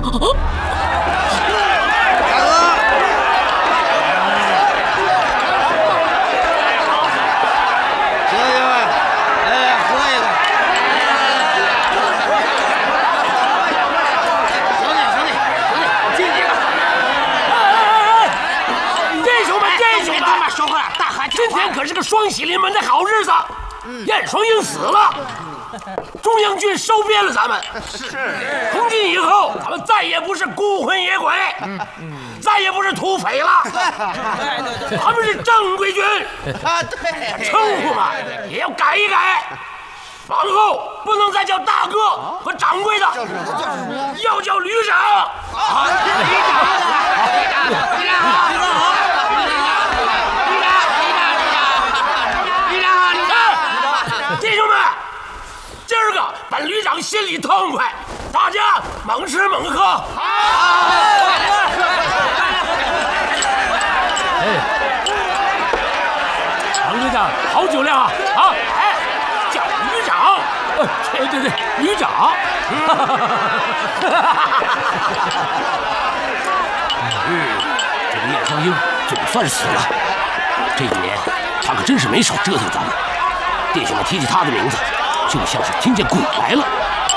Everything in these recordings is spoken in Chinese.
今天可是个双喜临门的好日子，燕双鹰死了，中央军收编了咱们。是，从今以后，咱们再也不是孤魂野鬼，再也不是土匪了，咱们是正规军。啊，对，称呼嘛也要改一改，往后不能再叫大哥和掌柜的，要叫旅长。啊，旅长。弟兄们，今儿个本旅长心里痛快，大家猛吃猛喝。好。王旅长，好酒量啊！啊，哎，叫旅长。对，旅长。这个燕双鹰总算死了。这一年，他可真是没少折腾咱们。弟兄们提起他的名字，就像是听见鬼来了。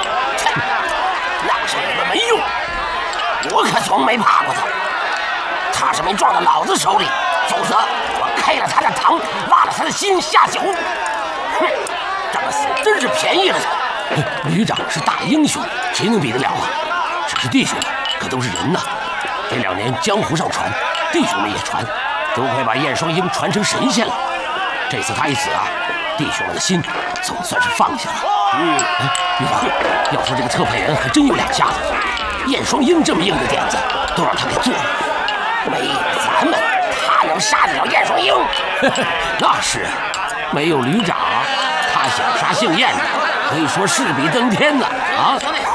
那是你们没用，我可从没怕过他。他是没撞到老子手里，否则我开了他的膛，挖了他的心下酒。哼，这么死真是便宜了他。旅长是大英雄，谁能比得了啊？只是弟兄们可都是人呐。这2年江湖上传，弟兄们也传，都快把燕双鹰传成神仙了。这次他一死啊，弟兄们的心总算是放下了。旅长，要说这个特派员还真有两下子，燕双鹰这么硬的点子都让他给做了。没有咱们，他能杀得了燕双鹰？那是啊，没有旅长，他想杀姓燕的，可以说势比登天呢。啊！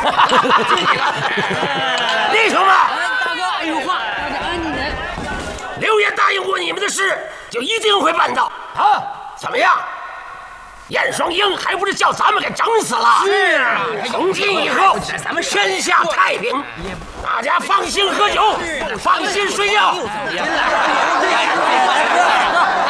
弟兄们， 大哥有话， 刘爷答应过你们的事，就一定会办到啊！怎么样？燕双鹰还不是叫咱们给整死了？是啊，从今以后咱们天下太平，大家放心喝酒，放心睡觉。